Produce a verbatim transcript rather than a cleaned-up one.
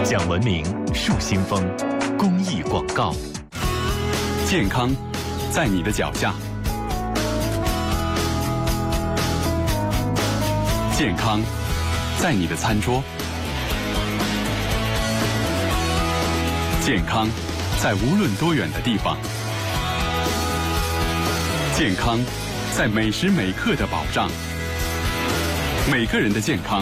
讲文明树新风公益广告。 健康在你的脚下，健康在你的餐桌，健康在无论多远的地方，健康在每时每刻的保障。每个人的健康